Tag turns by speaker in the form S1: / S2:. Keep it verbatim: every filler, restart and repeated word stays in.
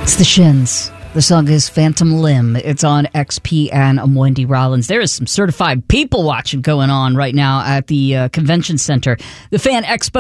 S1: The Shins. The song is Phantom Limb. It's on X P N. I'm Wendy Rollins. There is some certified people watching going on right now at the uh, convention center. The Fan Expo